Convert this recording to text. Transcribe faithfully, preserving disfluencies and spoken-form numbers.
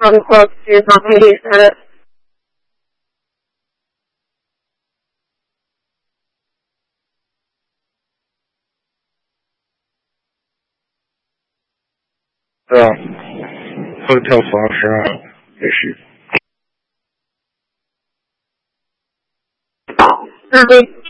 unclose to maybe uh, 对啊，后跳房是啊，也是。 那对。